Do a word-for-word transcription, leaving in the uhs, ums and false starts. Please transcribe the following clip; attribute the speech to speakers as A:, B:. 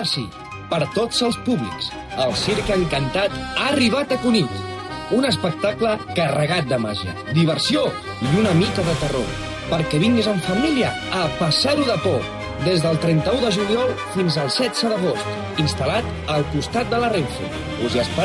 A: Ara sí, per tots els públics, el Circ Encantat ha arribat a Cunit. Un espectacle carregat de màgia, diversió i una mica de terror. Perquè vinguis en família a passar-ho de por. Des del trenta-u de juliol fins al setze d'agost. Instal·lat al costat de la Renfe. Us hi esperem.